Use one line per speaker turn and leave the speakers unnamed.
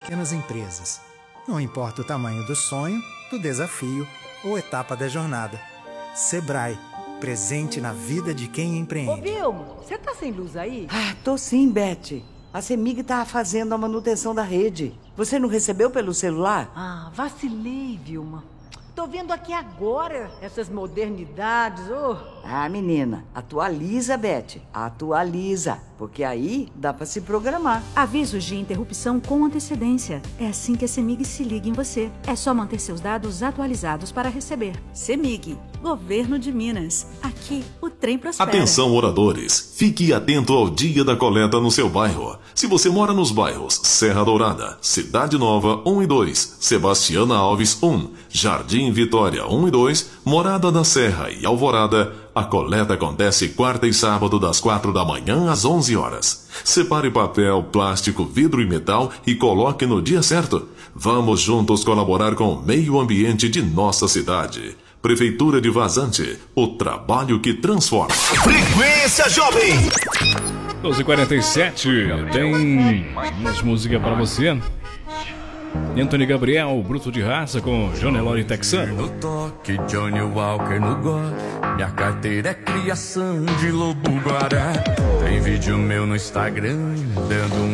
pequenas empresas. Não importa o tamanho do sonho, do desafio ou etapa da jornada. Sebrae, presente na vida de quem empreende.
Ô, Vilma, você tá sem luz aí?
Ah, tô sim, Beth. A CEMIG tá fazendo a manutenção da rede. Você não recebeu pelo celular?
Ah, vacilei, Vilma. Tô vendo aqui agora essas modernidades, ô.
Ah, menina, atualiza, Beth. Atualiza, porque aí dá pra se programar.
Avisos de interrupção com antecedência. É assim que a CEMIG se liga em você. É só manter seus dados atualizados para receber. CEMIG, Governo de Minas. Aqui, o trem prospera.
Atenção, moradores. Fique atento ao dia da coleta no seu bairro. Se você mora nos bairros Serra Dourada, Cidade Nova 1 e 2, Sebastiana Alves 1, Jardim Vitória 1 e 2, Morada da Serra e Alvorada, a coleta acontece quarta e sábado das 4 da manhã às 11 horas. Separe papel, plástico, vidro e metal e coloque no dia certo. Vamos juntos colaborar com o meio ambiente de nossa cidade. Prefeitura de Vazante, o trabalho que transforma.
Frequência Jovem
12h47, tem mais música para você. Anthony Gabriel, Bruto de Raça com Jonelore Texano.
No toque, Johnny Walker no gole. Minha carteira é criação de lobo guará. Tem vídeo meu no Instagram dando